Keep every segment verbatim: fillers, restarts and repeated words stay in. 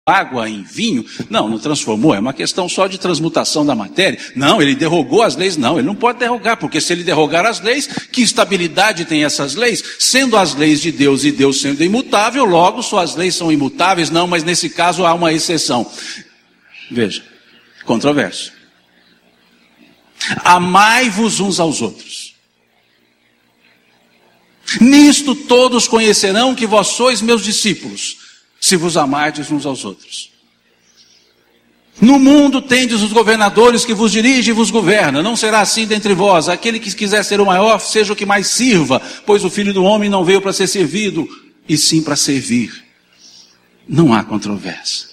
água em vinho. Não, não transformou, é uma questão só de transmutação da matéria. Não, ele derrogou as leis. Não, ele não pode derrogar, porque se ele derrogar as leis, que estabilidade tem essas leis? Sendo as leis de Deus e Deus sendo imutável, logo suas leis são imutáveis. Não, mas nesse caso há uma exceção. Veja, controverso. Amai-vos uns aos outros. Nisto todos conhecerão que vós sois meus discípulos, se vos amardes uns aos outros. No mundo tendes os governadores que vos dirigem e vos governam. Não será assim dentre vós. Aquele que quiser ser o maior, seja o que mais sirva, pois o Filho do Homem não veio para ser servido, e sim para servir. Não há controvérsia.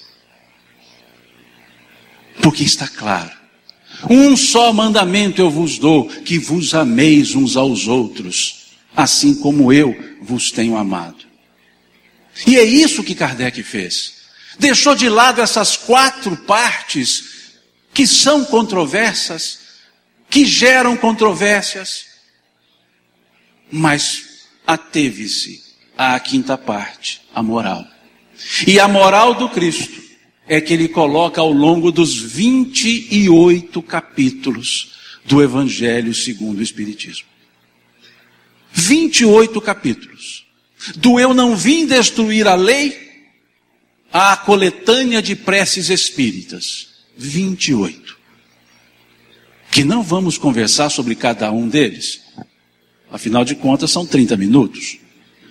Porque está claro. Um só mandamento eu vos dou, que vos ameis uns aos outros, assim como eu vos tenho amado. E é isso que Kardec fez. Deixou de lado essas quatro partes que são controversas, que geram controvérsias, mas ateve-se à quinta parte, a moral. E a moral do Cristo é que ele coloca ao longo dos vinte e oito capítulos do Evangelho segundo o Espiritismo. vinte e oito capítulos. Do eu não vim destruir a lei, à coletânea de preces espíritas. vinte e oito. Que não vamos conversar sobre cada um deles. Afinal de contas, são trinta minutos.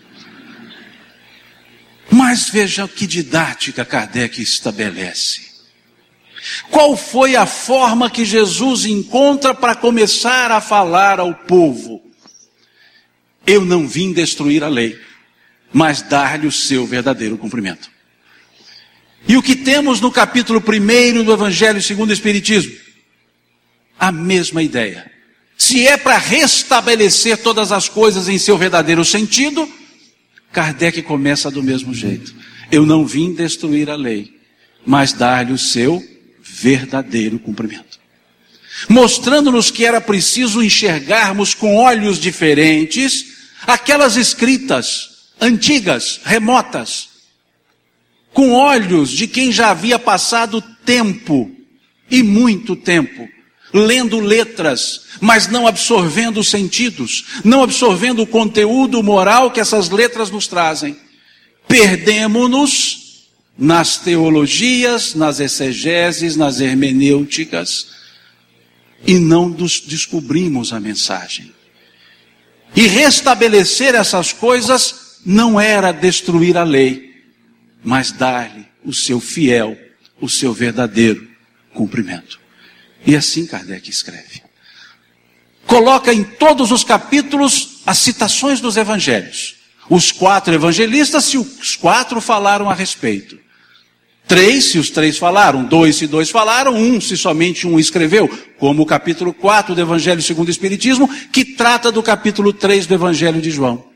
Mas veja que didática Kardec estabelece. Qual foi a forma que Jesus encontra para começar a falar ao povo? Eu não vim destruir a lei, mas dar-lhe o seu verdadeiro cumprimento. E o que temos no capítulo primeiro do Evangelho segundo o Espiritismo? A mesma ideia. Se é para restabelecer todas as coisas em seu verdadeiro sentido, Kardec começa do mesmo jeito. Eu não vim destruir a lei, mas dar-lhe o seu verdadeiro cumprimento. Mostrando-nos que era preciso enxergarmos com olhos diferentes aquelas escritas antigas, remotas, com olhos de quem já havia passado tempo, e muito tempo, lendo letras, mas não absorvendo os sentidos, não absorvendo o conteúdo moral que essas letras nos trazem. Perdemo-nos nas teologias, nas exegeses, nas hermenêuticas, e não nos descobrimos a mensagem. E restabelecer essas coisas não era destruir a lei, mas dar-lhe o seu fiel, o seu verdadeiro cumprimento. E assim Kardec escreve. Coloca em todos os capítulos as citações dos evangelhos. Os quatro evangelistas, se os quatro falaram a respeito. Três, se os três falaram. Dois, se dois falaram. Um, se somente um escreveu. Como o capítulo quatro do Evangelho segundo o Espiritismo, que trata do capítulo três do Evangelho de João.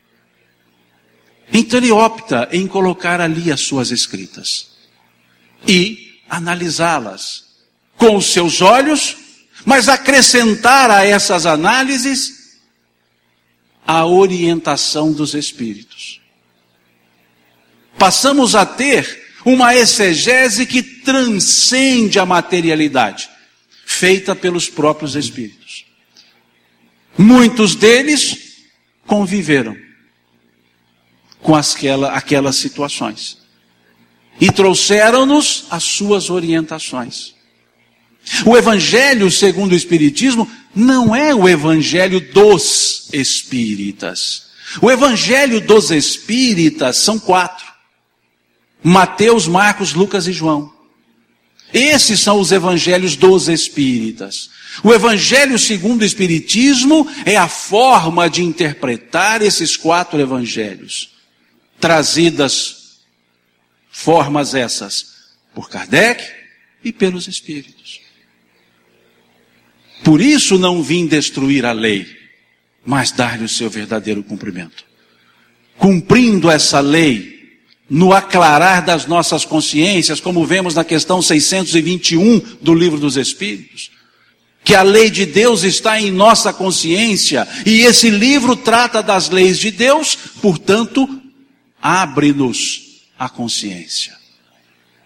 Então ele opta em colocar ali as suas escritas. E analisá-las com os seus olhos, mas acrescentar a essas análises a orientação dos Espíritos. Passamos a ter uma exegese que transcende a materialidade, feita pelos próprios Espíritos. Muitos deles conviveram com aquela, aquelas situações e trouxeram-nos as suas orientações. O Evangelho segundo o Espiritismo não é o Evangelho dos Espíritas. O Evangelho dos Espíritas são quatro: Mateus, Marcos, Lucas e João. Esses são os Evangelhos dos Espíritas. O Evangelho segundo o Espiritismo é a forma de interpretar esses quatro Evangelhos, trazidas, formas essas, por Kardec e pelos Espíritos. Por isso não vim destruir a lei, mas dar-lhe o seu verdadeiro cumprimento. Cumprindo essa lei, no aclarar das nossas consciências, como vemos na questão seiscentos e vinte e um do Livro dos Espíritos, que a lei de Deus está em nossa consciência, e esse livro trata das leis de Deus, portanto, abre-nos a consciência.